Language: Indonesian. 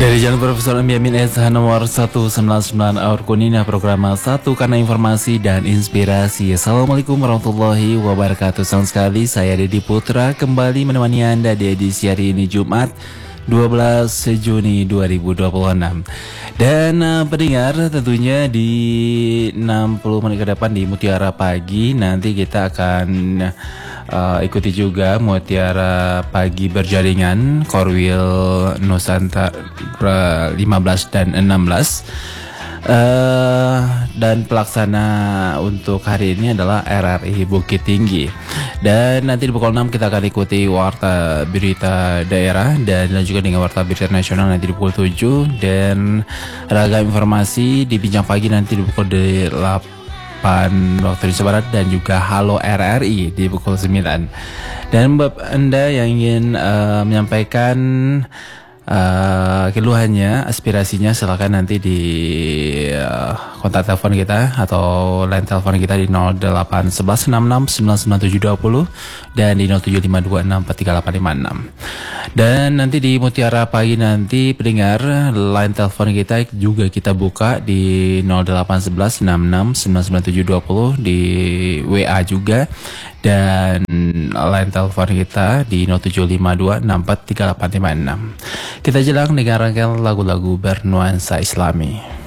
Dari Jalan Profesor Yamin SH nomor 199 Aur Kunina program 1 karena informasi dan inspirasi. Assalamualaikum warahmatullahi wabarakatuh. Senang sekali saya Dedi Putra kembali menemani Anda di edisi hari ini Jumat 12 Juni 2026. Dan pendengar tentunya di 60 menit ke depan di Mutiara Pagi nanti kita akan ikuti juga Mutiara Pagi berjaringan Korwil Nusantara 15 dan 16. Dan pelaksana untuk hari ini adalah RRI Bukit Tinggi. Dan nanti di pukul 6 kita akan ikuti warta berita daerah dan juga dengan warta berita nasional nanti di pukul 7. Dan ragam informasi di Bincang Pagi nanti di pukul 8 waktu Indonesia Barat dan juga Halo RRI di pukul 9. Dan buat Anda yang ingin menyampaikan keluhannya, aspirasinya, silakan nanti di kontak telepon kita atau line telepon kita di 0811669970 dan di 0752643856. Dan nanti di Mutiara Pagi nanti pendengar line telepon kita juga kita buka di 0811669970 di WA juga, dan line telepon kita di 0752643856. Kita jelang dengan rangkaian lagu-lagu bernuansa Islami.